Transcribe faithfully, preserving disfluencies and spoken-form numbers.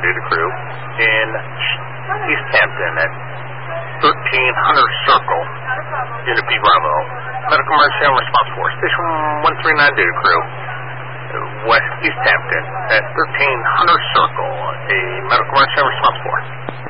data crew in East Hampton at thirteen Hunter Circle, Unit B Bravo. Medical Emergency and Response Force. Station one three nine data crew, West East Hampton at thirteen Hunter Circle, a Medical Emergency and Response Force.